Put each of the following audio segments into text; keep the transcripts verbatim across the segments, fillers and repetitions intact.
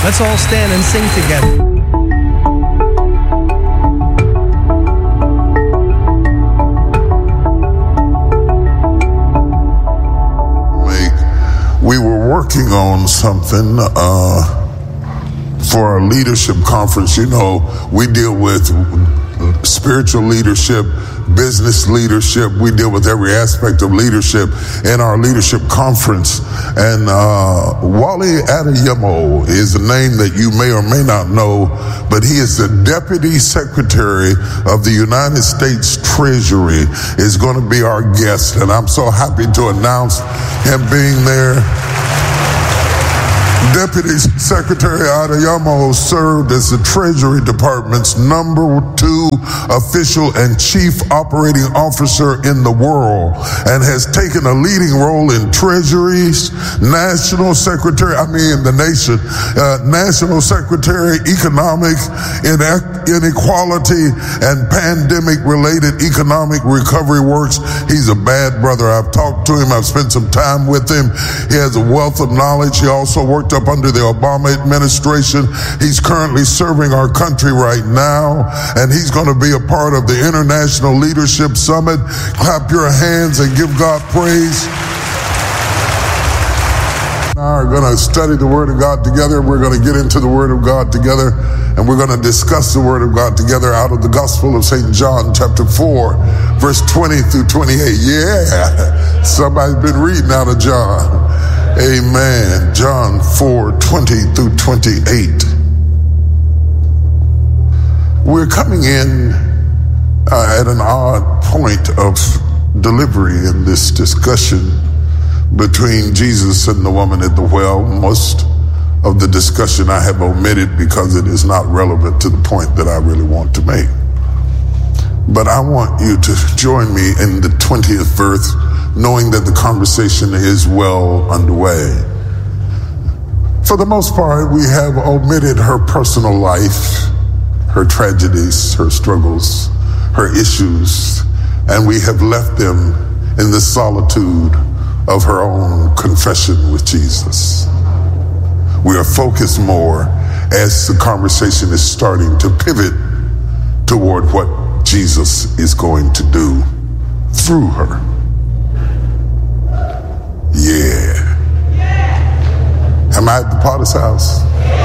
Let's all stand and sing together. We were working on something uh, for our leadership conference. You know, we deal with spiritual leadership, business leadership. We deal with every aspect of leadership in our leadership conference. And uh, Wally Adeyemo is a name that you may or may not know, but he is the Deputy Secretary of the United States Treasury, is going to be our guest. And I'm so happy to announce him being there. Deputy Secretary Adeyemo served as the Treasury Department's number two official and chief operating officer in the world, and has taken a leading role in treasuries, national secretary, I mean the nation, uh, national secretary, economic inequality, and pandemic-related economic recovery works. He's a bad brother. I've talked to him. I've spent some time with him. He has a wealth of knowledge. He also worked up under the Obama administration. He's currently serving our country right now, and he's going to be a part of the International Leadership Summit. Clap your hands and give God praise. Now we're going to study the Word of God together. We're going to get into the Word of God together, and we're going to discuss the Word of God together out of the Gospel of Saint John, chapter four, verse twenty through twenty-eight. Yeah, somebody's been reading out of John. Amen. John four, twenty through twenty-eight. We're coming in uh, at an odd point of delivery in this discussion between Jesus and the woman at the well. Most of the discussion I have omitted because it is not relevant to the point that I really want to make. But I want you to join me in the twentieth verse, knowing that the conversation is well underway. For the most part, we have omitted her personal life, her tragedies, her struggles, her issues, and we have left them in the solitude of her own confession with Jesus. We are focused more as the conversation is starting to pivot toward what Jesus is going to do through her. Yeah. Am I at the Potter's house?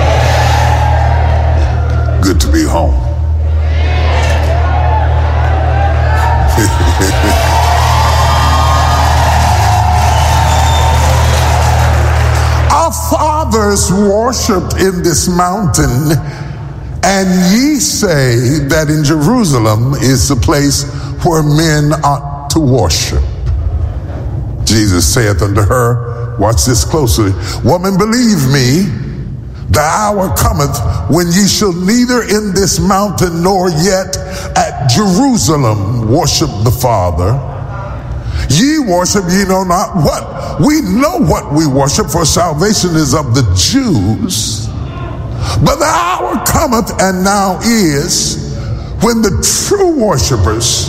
Good to be home. Our fathers worshipped in this mountain, and ye say that in Jerusalem is the place where men ought to worship. Jesus saith unto her, watch this closely, woman, believe me, the hour cometh when ye shall neither in this mountain nor yet at Jerusalem worship the Father. Ye worship ye know not what. We know what we worship, for salvation is of the Jews. But the hour cometh, and now is, when the true worshipers,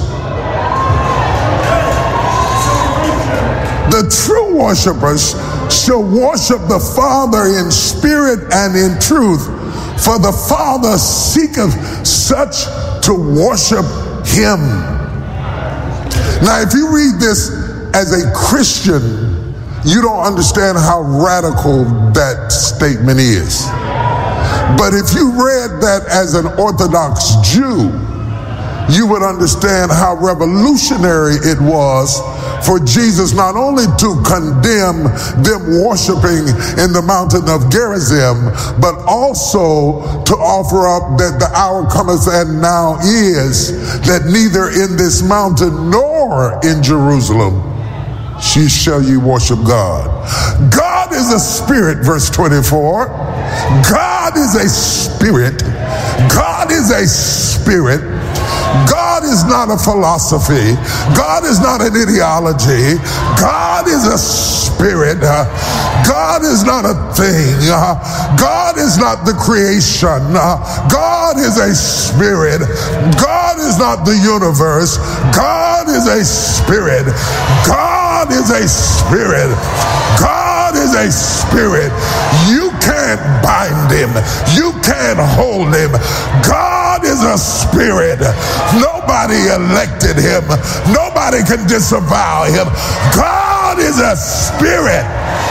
the true worshipers shall worship the Father in spirit and in truth, for the Father seeketh such to worship him. Now, if you read this as a Christian, you don't understand how radical that statement is. But if you read that as an Orthodox Jew, you would understand how revolutionary it was for Jesus not only to condemn them worshiping in the mountain of Gerizim, but also to offer up that the hour cometh and now is, that neither in this mountain nor in Jerusalem she shall ye worship God. God is a spirit, verse twenty-four. God is a spirit. God is a spirit. God is not a philosophy. God is not an ideology. God is a spirit. God is not a thing. God is not the creation. God is a spirit. God is not the universe. God is a spirit. God is a spirit. God is a spirit. You can't bind him. You can't hold him. God is a spirit. Nobody elected him. Nobody can disavow him. God is a spirit.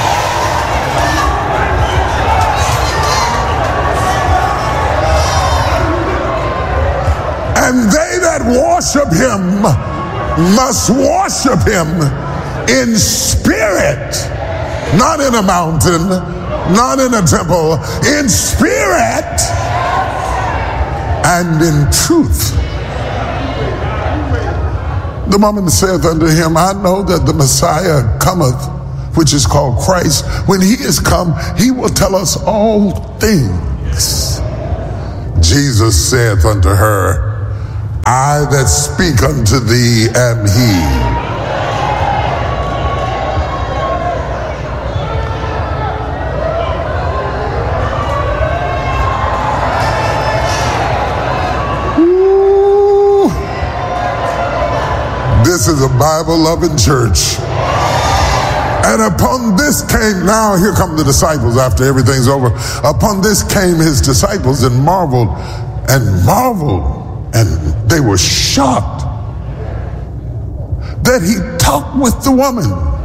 And they that worship him must worship him in spirit, not in a mountain, not in a temple, in spirit and in truth. The woman saith unto him, I know that the Messiah cometh, which is called Christ. When he is come, he will tell us all things. Jesus saith unto her, I that speak unto thee am he. Ooh. This is a Bible-loving church. And upon this came, now here come the disciples after everything's over. Upon this came his disciples and marveled and marveled. And they were shocked that he talked with the woman.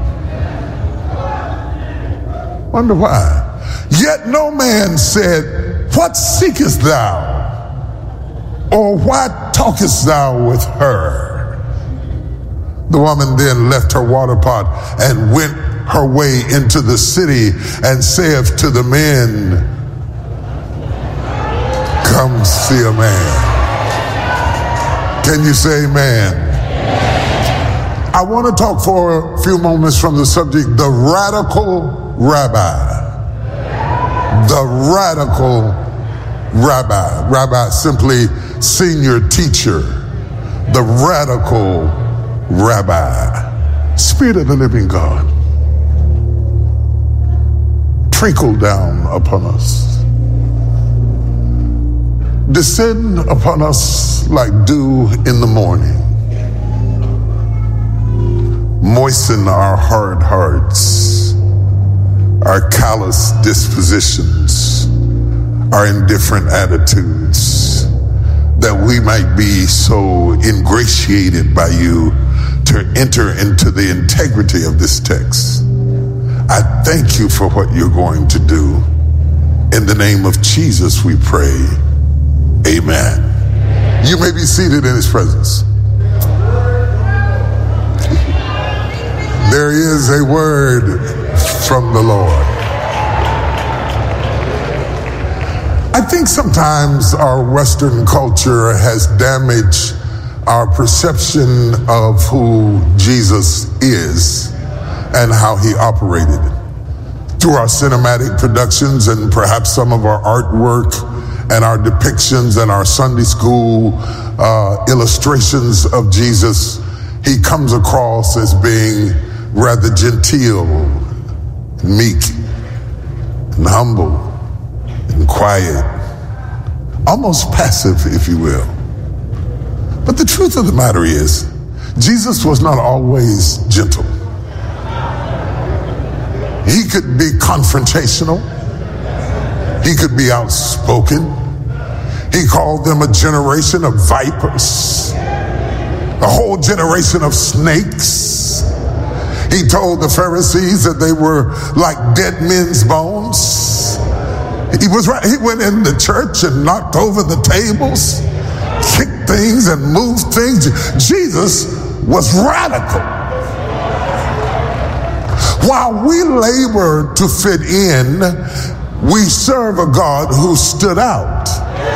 Wonder why. Yet no man said, what seekest thou? Or why talkest thou with her? The woman then left her water pot and went her way into the city and saith to the men, come see a man. Can you say amen? I want to talk for a few moments from the subject, the radical rabbi. The radical rabbi. Rabbi simply senior teacher. The radical rabbi. Spirit of the living God, trickle down upon us. Descend upon us like dew in the morning. Moisten our hard hearts, our callous dispositions, our indifferent attitudes, that we might be so ingratiated by you to enter into the integrity of this text. I thank you for what you're going to do. In the name of Jesus we pray. Amen. You may be seated in his presence. There is a word from the Lord. I think sometimes our Western culture has damaged our perception of who Jesus is and how he operated. Through our cinematic productions and perhaps some of our artwork and our depictions and our Sunday school uh, illustrations of Jesus, he comes across as being rather genteel, meek, and humble, and quiet, almost passive, if you will. But the truth of the matter is, Jesus was not always gentle. He could be confrontational. He could be outspoken. He called them a generation of vipers, a whole generation of snakes. He told the Pharisees that they were like dead men's bones. He was right. He went in the church and knocked over the tables, kicked things and moved things. Jesus was radical. While we labor to fit in, we serve a God who stood out.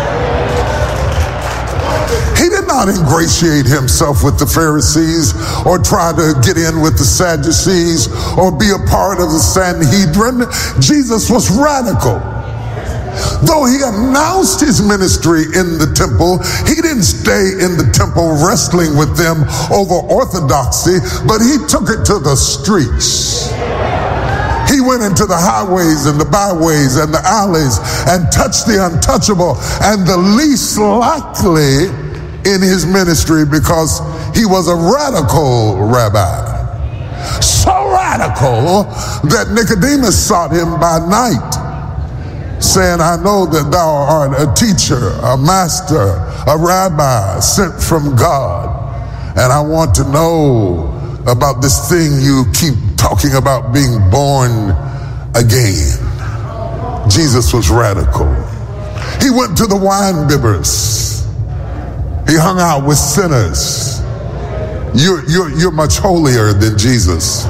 He did not ingratiate himself with the Pharisees or try to get in with the Sadducees or be a part of the Sanhedrin. Jesus was radical. Though he announced his ministry in the temple, he didn't stay in the temple wrestling with them over orthodoxy, but he took it to the streets. He went into the highways and the byways and the alleys and touched the untouchable and the least likely in his ministry, because he was a radical rabbi. So radical that Nicodemus sought him by night saying, I know that thou art a teacher, a master, a rabbi sent from God. And I want to know about this thing you keep talking about, being born again. Jesus was radical. He went to the wine bibbers. He hung out with sinners. You're, you're, you're much holier than Jesus.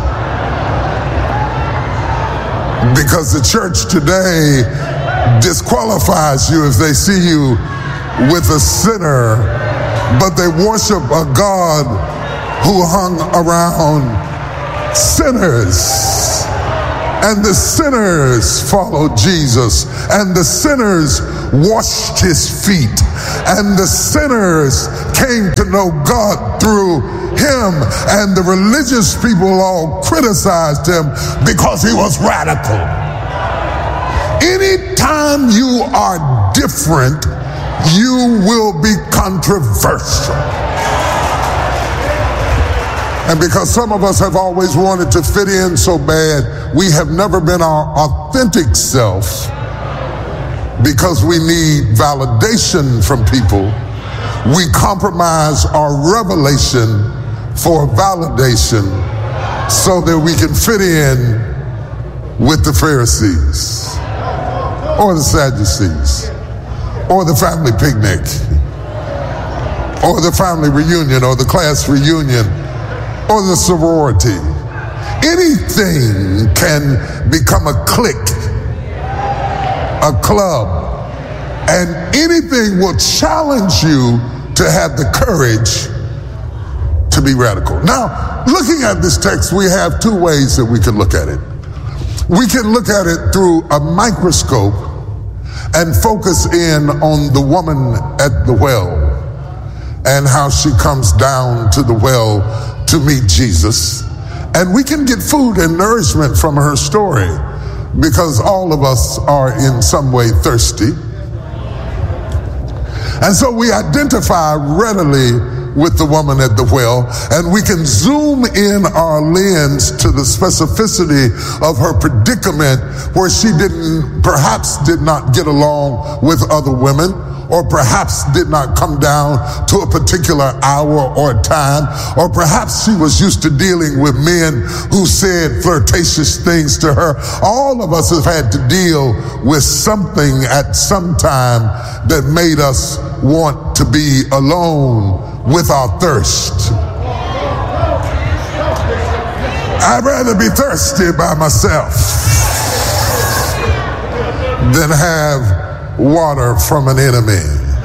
Because the church today disqualifies you if they see you with a sinner, but they worship a God who hung around sinners. And the sinners followed Jesus, and the sinners washed his feet, and the sinners came to know God through him, and the religious people all criticized him because he was radical. Anytime you are different, you will be controversial. And because some of us have always wanted to fit in so bad, we have never been our authentic self because we need validation from people. We compromise our revelation for validation so that we can fit in with the Pharisees or the Sadducees or the family picnic or the family reunion or the class reunion or the sorority. Anything can become a clique, a club, and anything will challenge you to have the courage to be radical. Now, looking at this text, we have two ways that we can look at it. We can look at it through a microscope and focus in on the woman at the well and how she comes down to the well to meet Jesus. And we can get food and nourishment from her story because all of us are in some way thirsty. And so we identify readily with the woman at the well, and we can zoom in our lens to the specificity of her predicament where she didn't, perhaps did not get along with other women, or perhaps did not come down to a particular hour or time, or perhaps she was used to dealing with men who said flirtatious things to her. All of us have had to deal with something at some time that made us want to be alone with our thirst. I'd rather be thirsty by myself than have water from an enemy.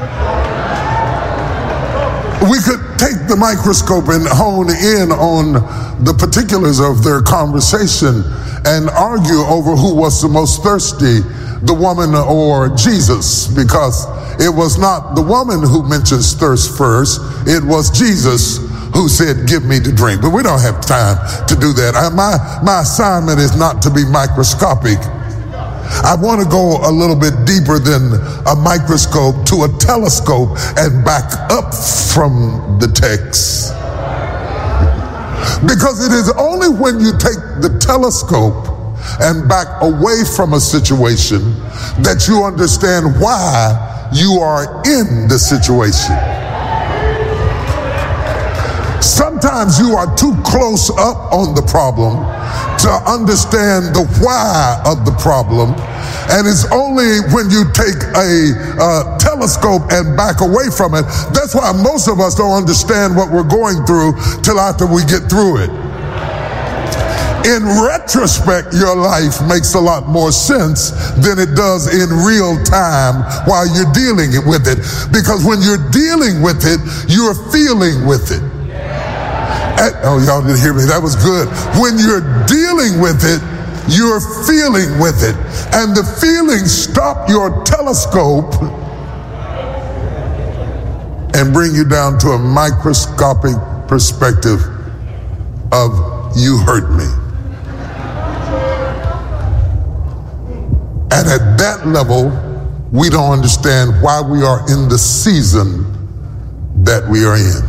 We could take the microscope and hone in on the particulars of their conversation and argue over who was the most thirsty, the woman or Jesus, because it was not the woman who mentions thirst first, it was Jesus who said, give me to drink. But we don't have time to do that. I, my, my assignment is not to be microscopic. I want to go a little bit deeper than a microscope to a telescope and back up from the text. Because it is only when you take the telescope and back away from a situation that you understand why you are in the situation. Sometimes you are too close up on the problem to understand the why of the problem, and it's only when you take a uh, telescope and back away from it. That's why most of us don't understand what we're going through till after we get through it. In retrospect, your life makes a lot more sense than it does in real time while you're dealing with it. Because when you're dealing with it, you're feeling with it. And, oh, y'all didn't hear me. That was good. When you're dealing with it, you're feeling with it. And the feelings stop your telescope and bring you down to a microscopic perspective of you hurt me. And at that level, we don't understand why we are in the season that we are in.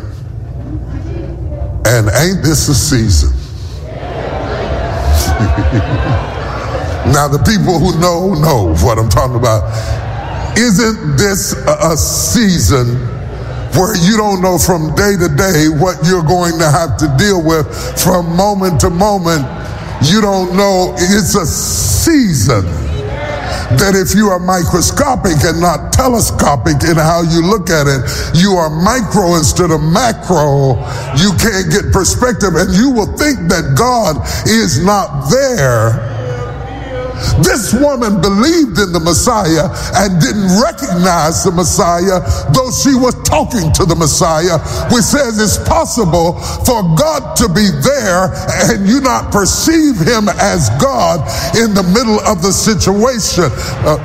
And ain't this a season? Now, the people who know, know what I'm talking about. Isn't this a, a season where you don't know from day to day what you're going to have to deal with from moment to moment? You don't know. It's a season that if you are microscopic and not telescopic in how you look at it, you are micro instead of macro, you can't get perspective, and you will think that God is not there. This woman believed in the Messiah and didn't recognize the Messiah, though she was talking to the Messiah, which says it's possible for God to be there and you not perceive him as God in the middle of the situation. Uh,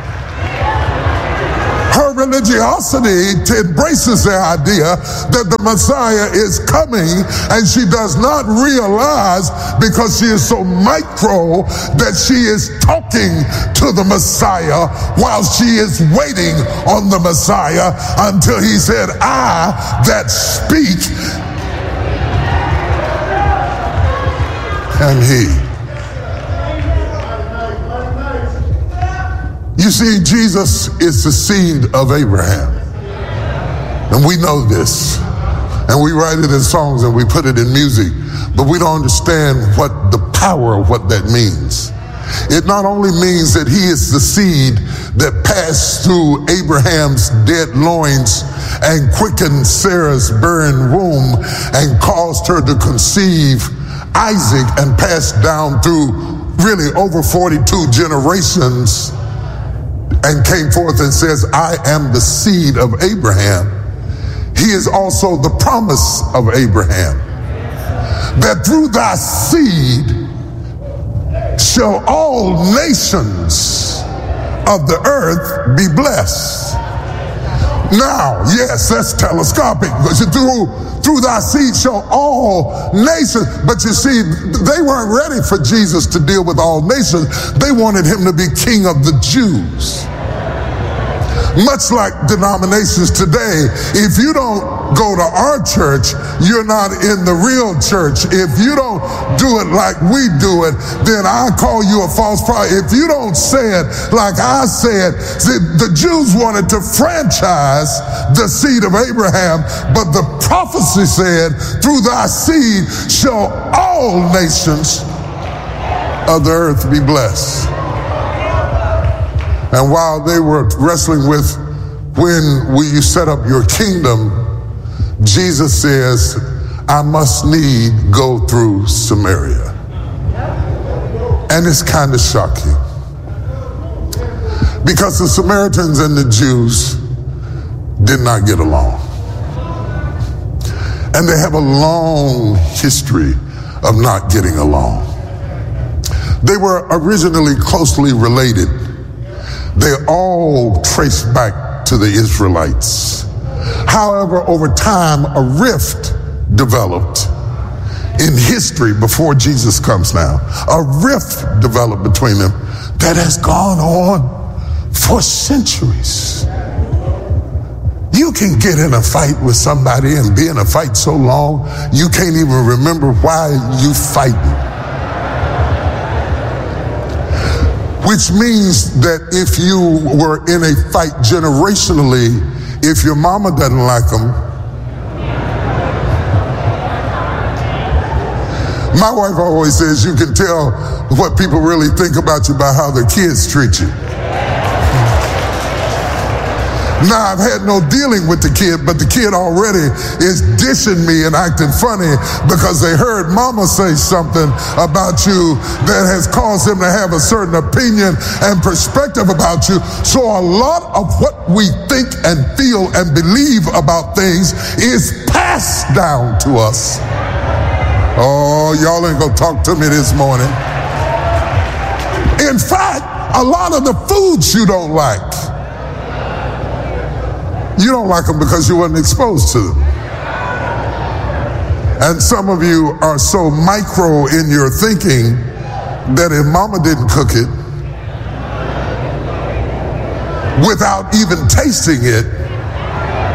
Her religiosity embraces the idea that the Messiah is coming, and she does not realize, because she is so micro, that she is talking to the Messiah while she is waiting on the Messiah until he said, I that speak am he. You see, Jesus is the seed of Abraham. And we know this. And we write it in songs and we put it in music. But we don't understand what the power of what that means. It not only means that he is the seed that passed through Abraham's dead loins and quickened Sarah's barren womb and caused her to conceive Isaac and passed down through really over forty-two generations and came forth and says, I am the seed of Abraham. He is also the promise of Abraham, that through thy seed shall all nations of the earth be blessed. Now, yes, that's telescopic, because through, through thy seed shall all nations, but you see, they weren't ready for Jesus to deal with all nations. They wanted him to be king of the Jews. Much like denominations today, if you don't go to our church, you're not in the real church. If you don't do it like we do it, then I call you a false prophet. If you don't say it like I said, the Jews wanted to franchise the seed of Abraham, but the prophecy said, through thy seed shall all nations of the earth be blessed. And while they were wrestling with, when will you set up your kingdom, Jesus says, I must need go through Samaria. And it's kind of shocking, because the Samaritans and the Jews did not get along. And they have a long history of not getting along. They were originally closely related. They all trace back to the Israelites. However, over time, a rift developed in history before Jesus comes now. A rift developed between them that has gone on for centuries. You can get in a fight with somebody and be in a fight so long, you can't even remember why you fighting. Which means that if you were in a fight generationally, if your mama doesn't like them, my wife always says you can tell what people really think about you by how their kids treat you. Now, I've had no dealing with the kid, but the kid already is dishing me and acting funny because they heard mama say something about you that has caused them to have a certain opinion and perspective about you. So a lot of what we think and feel and believe about things is passed down to us. Oh, y'all ain't gonna talk to me this morning. In fact, a lot of the foods you don't like, you don't like them because you weren't exposed to them. And some of you are so micro in your thinking that if mama didn't cook it, without even tasting it,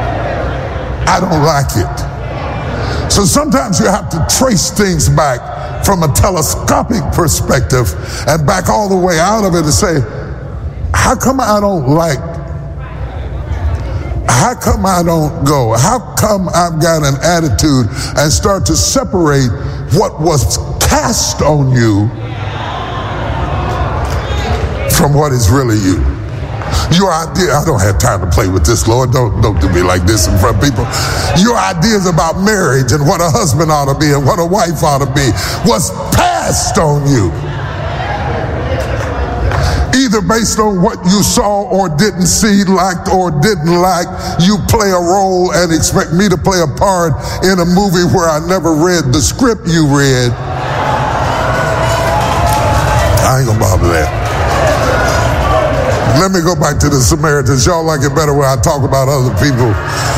I don't like it. So sometimes you have to trace things back from a telescopic perspective and back all the way out of it and say, how come I don't like, how come I don't go? How come I've got an attitude, and start to separate what was cast on you from what is really you. Your idea, I don't have time to play with this, Lord. Don't, don't do me like this in front of people. Your ideas about marriage and what a husband ought to be and what a wife ought to be was passed on you. Either based on what you saw or didn't see, liked or didn't like, you play a role and expect me to play a part in a movie where I never read the script you read. I ain't gonna bother that. Let me go back to the Samaritans. Y'all like it better when I talk about other people.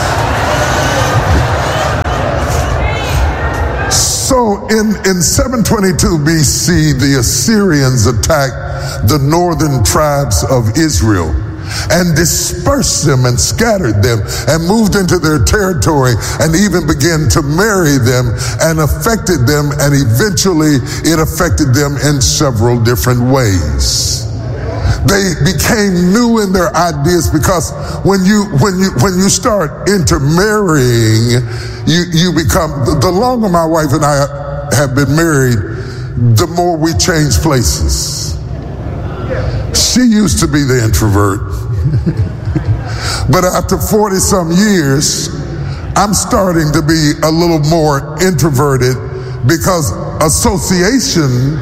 So in, in seven twenty-two B C, the Assyrians attacked the northern tribes of Israel and dispersed them and scattered them and moved into their territory and even began to marry them and affected them, and eventually it affected them in several different ways. They became new in their ideas, because when you when you when you start intermarrying, you you become, the longer my wife and I have been married, the more we change places. She used to be the introvert, but after forty some years, I'm starting to be a little more introverted, because association.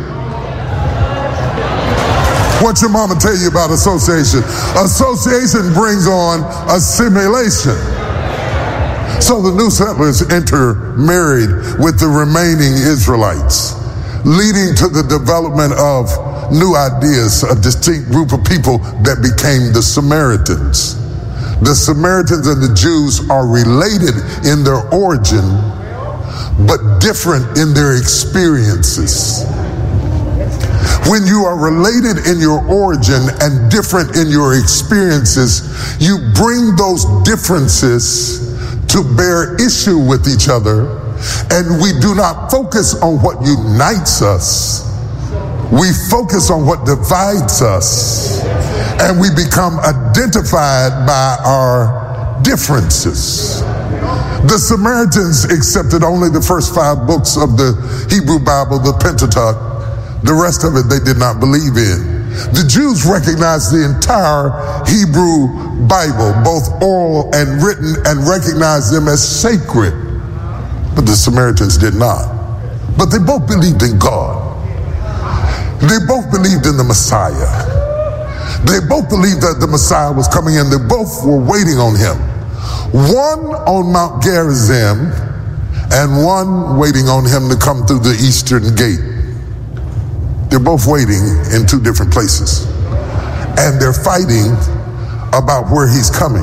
What your mama tell you about association? Association brings on assimilation. So the new settlers intermarried with the remaining Israelites, leading to the development of new ideas, a distinct group of people that became the Samaritans. The Samaritans and the Jews are related in their origin, but different in their experiences. When you are related in your origin and different in your experiences, you bring those differences to bear issue with each other, and we do not focus on what unites us. We focus on what divides us, and we become identified by our differences. The Samaritans accepted only the first five books of the Hebrew Bible, the Pentateuch. The rest of it they did not believe in. The Jews recognized the entire Hebrew Bible, both oral and written, and recognized them as sacred. But the Samaritans did not. But they both believed in God. They both believed in the Messiah. They both believed that the Messiah was coming in. They both were waiting on him. One on Mount Gerizim, and one waiting on him to come through the eastern gate. They're both waiting in two different places, and they're fighting about where he's coming.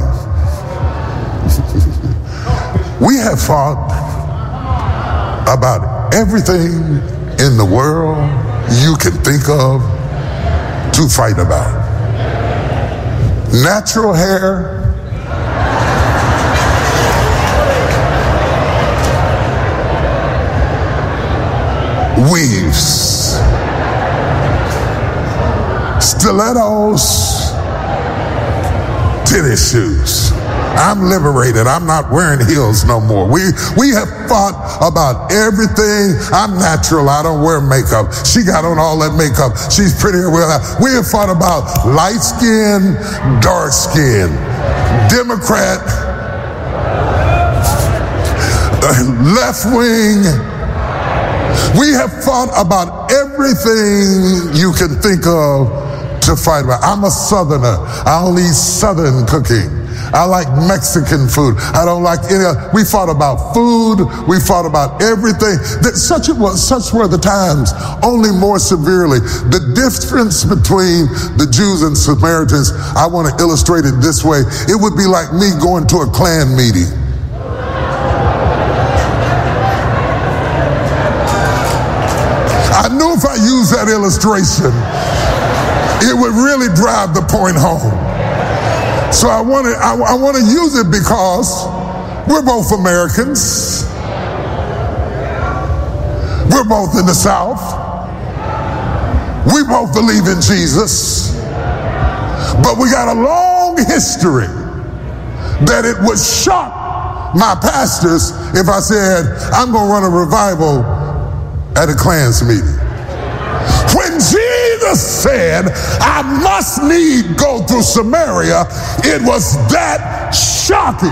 We have fought about everything in the world you can think of to fight about. Natural hair, weaves, stilettos, tennis shoes. I'm liberated. I'm not wearing heels no more. We we have fought about everything. I'm natural. I don't wear makeup. She got on all that makeup. She's prettier with that. We have fought about light skin, dark skin, Democrat, left wing. We have fought about everything you can think of to fight about. I'm a Southerner. I only eat Southern cooking. I like Mexican food. I don't like any other. We fought about food. We fought about everything. That such it was. Such were the times. Only more severely. The difference between the Jews and Samaritans, I want to illustrate it this way. It would be like me going to a Klan meeting. I knew if I used that illustration, it would really drive the point home. So I want to I, I want to use it because we're both Americans. We're both in the South. We both believe in Jesus. But we got a long history that it would shock my pastors if I said, I'm going to run a revival at a Klans meeting. When Jesus said, I must need go through Samaria, it was that shocking.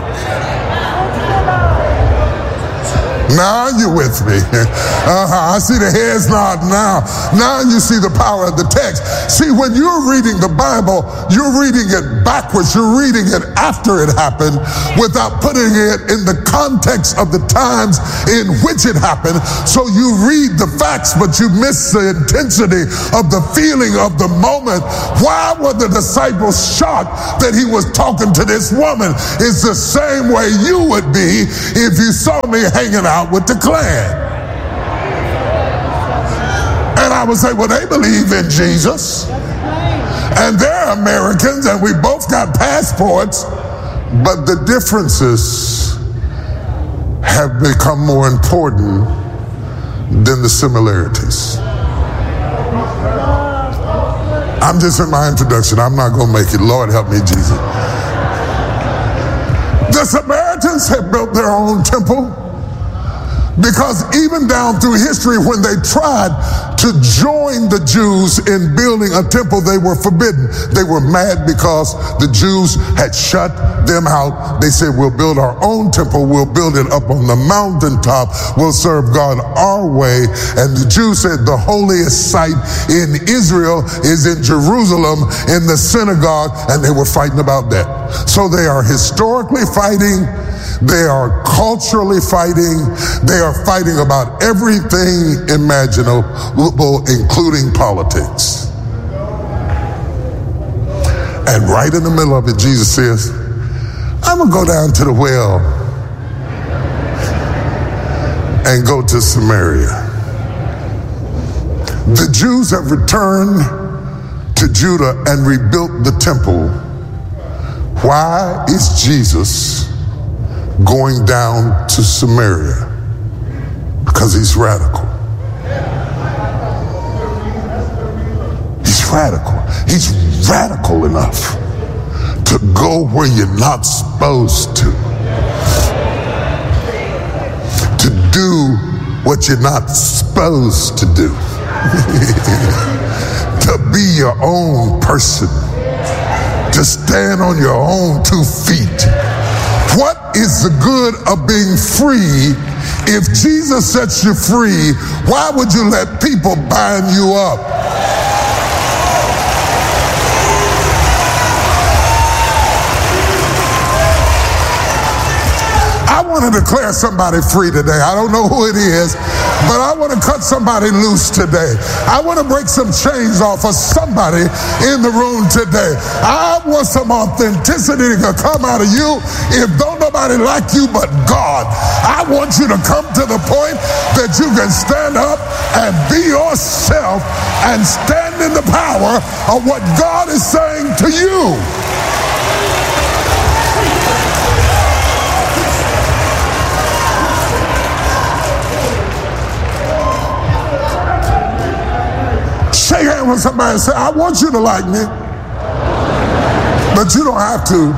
Now you're with me. Uh-huh. I see the heads nod now. Now you see the power of the text. See, when you're reading the Bible, you're reading it backwards. You're reading it after it happened without putting it in the context of the times in which it happened. So you read the facts, but you miss the intensity of the feeling of the moment. Why were the disciples shocked that he was talking to this woman? It's the same way you would be if you saw me hanging out with the Klan. And I would say, well, they believe in Jesus and they're Americans and we both got passports, but the differences have become more important than the similarities. I'm just in my introduction. I'm not going to make it. Lord help me, Jesus. The Samaritans have built their own temple. Because even down through history, when they tried to join the Jews in building a temple, they were forbidden. They were mad because the Jews had shut them out. They said, we'll build our own temple. We'll build it up on the mountaintop. We'll serve God our way. And the Jews said the holiest site in Israel is in Jerusalem in the synagogue. And they were fighting about that. So they are historically fighting. They are culturally fighting. They are fighting about everything imaginable, including politics. And right in the middle of it, Jesus says, I'm going to go down to the well and go to Samaria. The Jews have returned to Judah and rebuilt the temple. Why is Jesus going down to Samaria? Because he's radical. He's radical. He's radical enough to go where you're not supposed to. To do what you're not supposed to do. To be your own person. To stand on your own two feet. What is the good of being free? If Jesus sets you free, why would you let people bind you up? I want to declare somebody free today. I don't know who it is, but I want to cut somebody loose today. I want to break some chains off of somebody in the room today. I want some authenticity to come out of you. If don't nobody like you but God, I want you to come to the point that you can stand up and be yourself and stand in the power of what God is saying to you. Shake hands with somebody and say, I want you to like me, but you don't have to.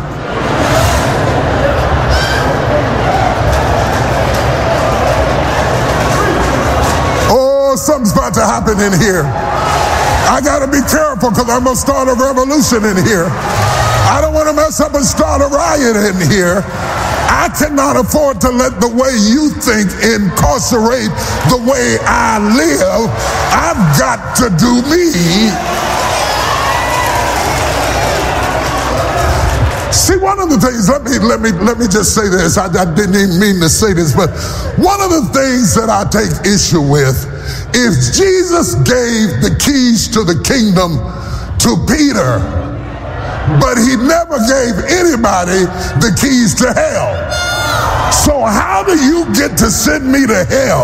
Oh, something's about to happen in here. I got to be careful because I'm going to start a revolution in here. I don't want to mess up and start a riot in here. I cannot afford to let the way you think incarcerate the way I live. I've got to do me. See, one of the things, let me let me let me just say this. I, I didn't even mean to say this, but one of the things that I take issue with, if Jesus gave the keys to the kingdom to Peter, but he never gave anybody the keys to hell. So how do you get to send me to hell?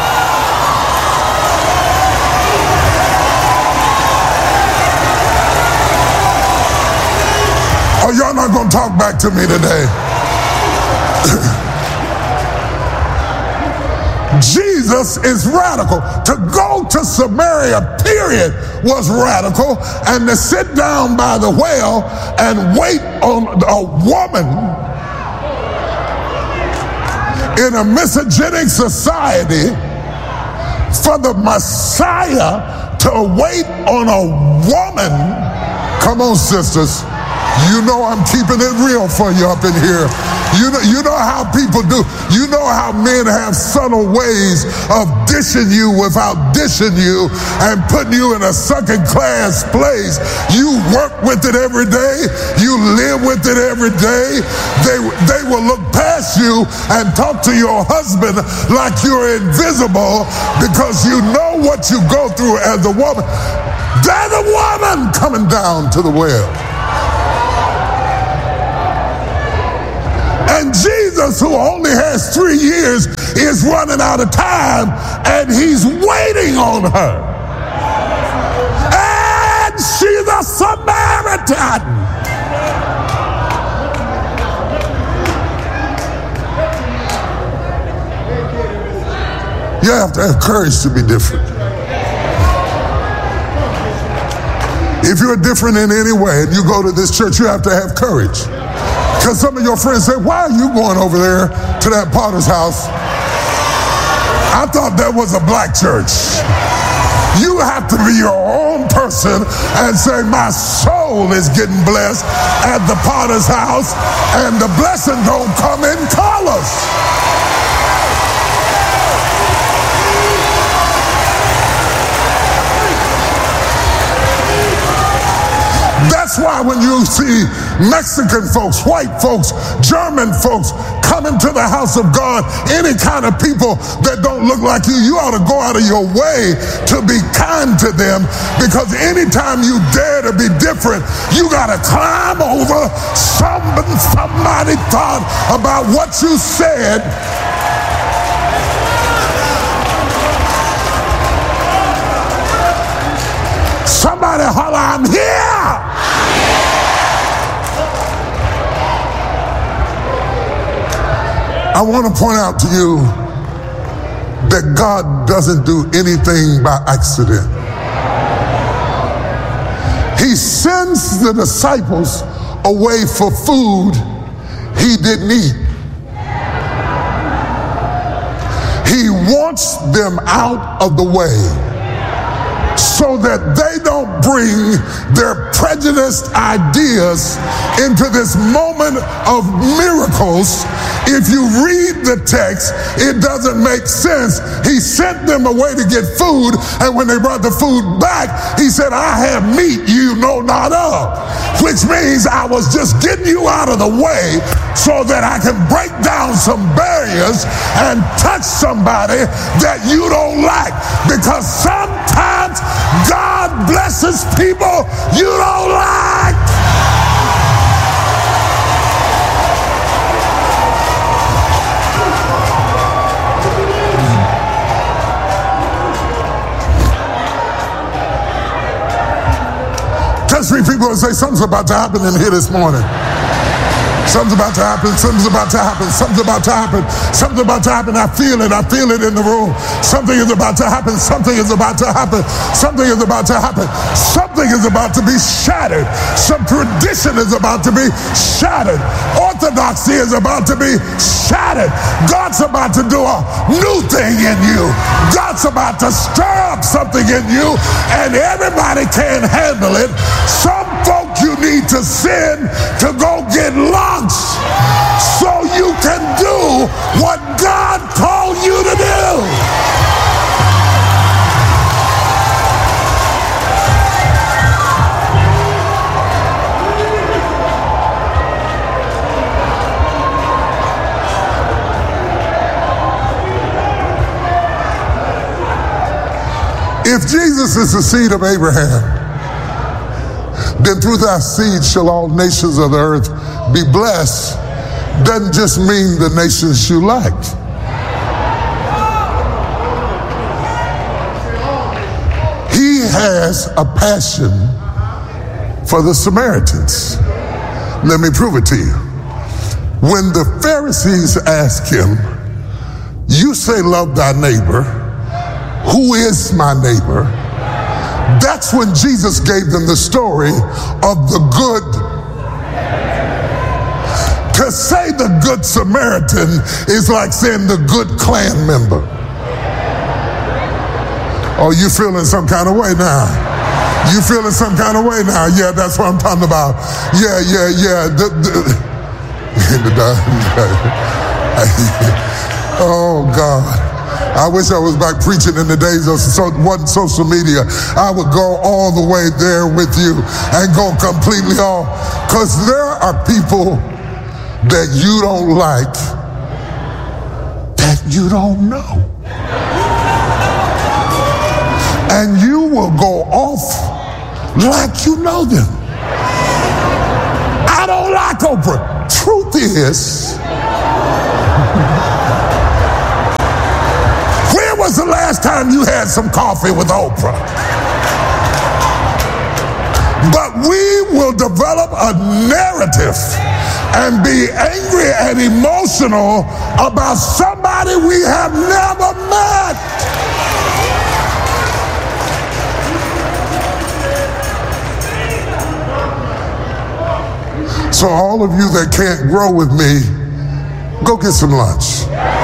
Or y'all not gonna talk back to me today? Jesus is radical. To go to Samaria, period, was radical. And to sit down by the well and wait on a woman in a misogynist society for the Messiah to wait on a woman. Come on, sisters. You know I'm keeping it real for you up in here. You know, you know how people do. You know how men have subtle ways of dishing you without dishing you and putting you in a second class place. You work with it every day. You live with it every day. They, they will look past you and talk to your husband like you're invisible because you know what you go through as a woman. There's a woman coming down to the well. And Jesus, who only has three years, is running out of time, and he's waiting on her. And she's a Samaritan. You have to have courage to be different. If you're different in any way and you go to this church, you have to have courage. Because some of your friends say, why are you going over there to that Potter's house? I thought that was a black church. You have to be your own person and say, my soul is getting blessed at the Potter's house, and the blessing don't come in colors. That's why when you see Mexican folks, white folks, German folks coming to the house of God, any kind of people that don't look like you, you ought to go out of your way to be kind to them, because anytime you dare to be different, you got to climb over somebody, somebody thought about what you said. Somebody holler, I'm here. I want to point out to you that God doesn't do anything by accident. He sends the disciples away for food he didn't eat. He wants them out of the way so that they don't bring their prejudiced ideas into this moment of miracles. If you read the text, it doesn't make sense. He sent them away to get food, and when they brought the food back, he said, I have meat you know not of, which means I was just getting you out of the way so that I can break down some barriers and touch somebody that you don't like. Because sometimes God blesses people you don't like. Touch three people and say, something's about to happen in here this morning. Something's about to happen. Something's about to happen. Something's about to happen. Something's about to happen. I feel it. I feel it in the room. Something is about to happen. Something is about to happen. Something is about to happen. Something is about to be shattered. Some tradition is about to be shattered. Orthodoxy is about to be shattered. God's about to do a new thing in you. God's about to stir up something in you, and everybody can't handle it. Some folk you need to send to go get lunch so you can do what God called you to do. If Jesus is the seed of Abraham, then through thy seed shall all nations of the earth be blessed, doesn't just mean the nations you like. He has a passion for the Samaritans. Let me prove it to you. When the Pharisees asked him You say love thy neighbor. Who is my neighbor? That's when Jesus gave them the story of the good. To say the good Samaritan is like saying the good Klan member. Oh, you feeling some kind of way now? You feeling some kind of way now? Yeah, that's what I'm talking about. Yeah, yeah, yeah. The, the, oh, God. I wish I was back preaching in the days of so, wasn't social media. I would go all the way there with you and go completely off. Because there are people that you don't like that you don't know. And you will go off like you know them. I don't like Oprah. Truth is, when was the last time you had some coffee with Oprah? But we will develop a narrative and be angry and emotional about somebody we have never met. So all of you that can't grow with me, go get some lunch.